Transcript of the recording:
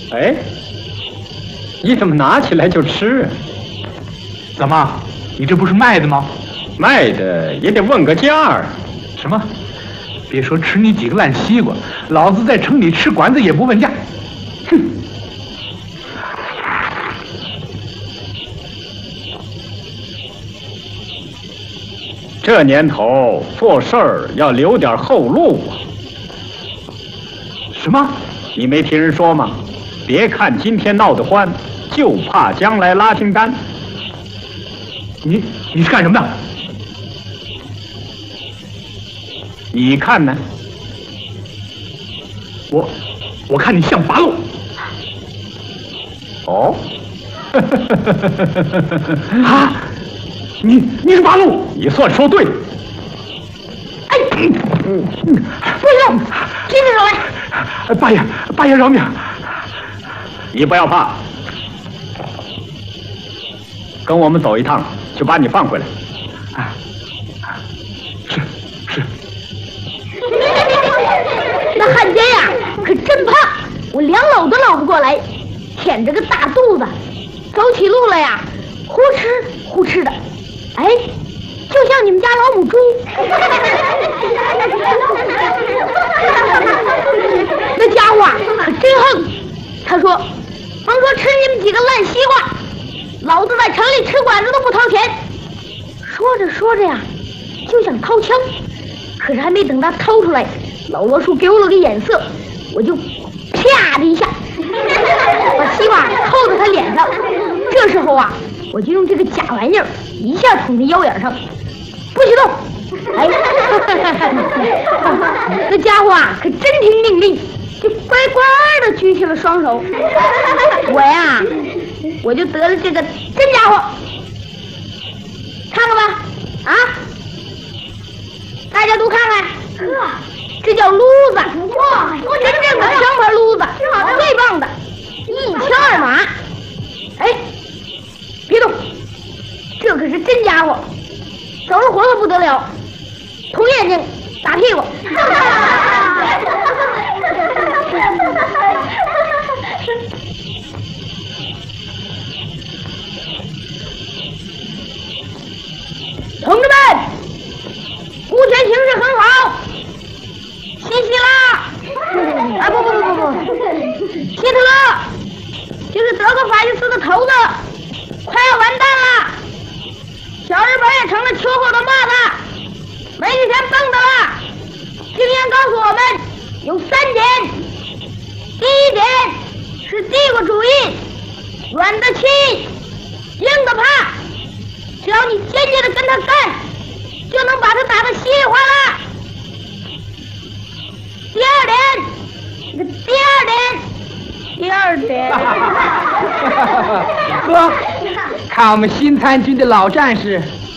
哎，你怎么拿起来就吃？ 怎么，你这不是卖的吗？ 卖的也得问个价儿。 什么？别说吃你几个烂西瓜，老子在城里吃馆子也不问价。哼！ 这年头做事儿要留点后路啊。 什么？ 你没听人说吗？别看今天闹得欢，就怕将来拉清单。 你是干什么的？ 你看呢？ 我看你像八路。 哦， 啊，你是八路， 你算说对了。 哎，不要，听着手来。八爷饶命！ 你不要怕，跟我们走一趟，就把你放回来。 啊，是。 那汉奸呀，可真怕，我两搂都搂不过来，舔着个大肚子，走起路来呀，呼哧呼哧的，哎，就像你们家老母猪。那家伙啊，可真横。他说，甭说吃你们几个烂西瓜，老子在城里吃馆子都不掏钱。说着呀，就想掏枪，可是还没等他掏出来，老罗叔给我了个眼色，我就啪的一下把西瓜扣在他脸上。这时候啊，我就用这个假玩意儿一下捅他腰眼上，不许动！哎，那家伙啊，可真听命令，就乖乖的举起了双手。我呀，我就得了这个真家伙，看看吧，啊，大家都看看，这叫撸子，哇，真正的枪牌撸子，最棒的，一枪二马。哎，别动，这可是真家伙，走了活的不得了，捅眼睛，打屁股。同志们，目前形势很好，西西拉，啊不，希特勒，就是德国法西斯的头子，快要完蛋了。小日本也成了秋后的蚂蚱，没几天蹦的了。经验告诉我们，有3点。第一点是帝国主义，软的气，硬的怕。只要你坚决的跟他干，就能把他打得稀里哗啦。第二点， 呵，看我们新参军的老战士